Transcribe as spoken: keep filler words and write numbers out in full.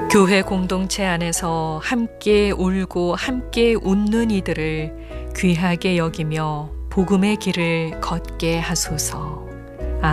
교회 공동체 안에서 함께 울고 함께 웃는 이들을 귀하게 여기며 복음의 길을 걷게 하소서.